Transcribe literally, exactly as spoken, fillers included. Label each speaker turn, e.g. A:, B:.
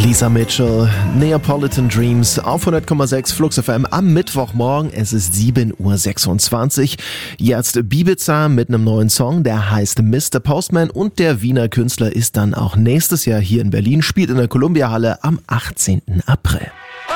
A: Lisa Mitchell, Neapolitan Dreams auf hundert Komma sechs Flux F M am Mittwochmorgen. Es ist sieben Uhr sechsundzwanzig. Jetzt Ibiza mit einem neuen Song, der heißt Mister Postman, und der Wiener Künstler ist dann auch nächstes Jahr hier in Berlin, spielt in der Columbia Halle am achtzehnten April.